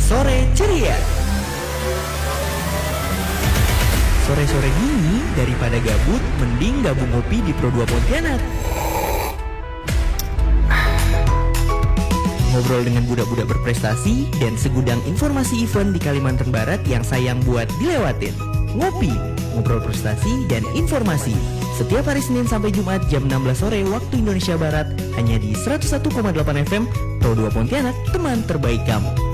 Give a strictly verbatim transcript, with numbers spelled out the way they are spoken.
Sore Ceria. Sore-sore gini daripada gabut, mending gabung ngopi di Pro dua Pontianak. Ngobrol dengan budak-budak berprestasi dan segudang informasi event di Kalimantan Barat yang sayang buat dilewatin. Ngopi, ngobrol prestasi dan informasi. Setiap hari Senin sampai Jumat jam enam belas sore waktu Indonesia Barat hanya di seratus satu koma delapan F M Pro dua Pontianak, teman terbaik kamu.